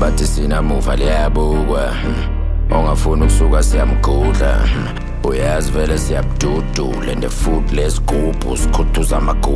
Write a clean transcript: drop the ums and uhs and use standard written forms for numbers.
bathi sinamuva liyabukwa ongafuna ukusuka siyamgudla uyazi vele siyabududula and the food lesigubhu sikhuthuza amagubu